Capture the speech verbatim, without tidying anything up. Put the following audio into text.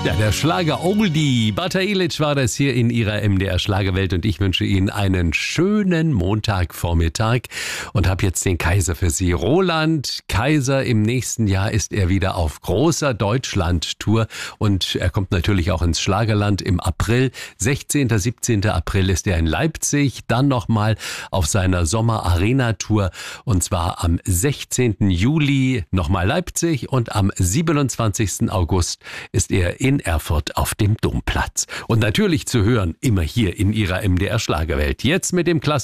Ja, der Schlager Oldie. Bata Ilic war das hier in ihrer M D R Schlagerwelt und ich wünsche Ihnen einen schönen Montagvormittag und habe jetzt den Kaiser für Sie. Roland Kaiser, im nächsten Jahr ist er wieder auf großer Deutschland-Tour und er kommt natürlich auch ins Schlagerland im April. sechzehnten, siebzehnten April ist er in Leipzig, dann nochmal auf seiner Sommer-Arena-Tour und zwar am sechzehnten Juli nochmal Leipzig und am siebenundzwanzigsten August ist er in Erfurt auf dem Domplatz. Und natürlich zu hören, immer hier in ihrer M D R Schlagerwelt. Jetzt mit dem Klassiker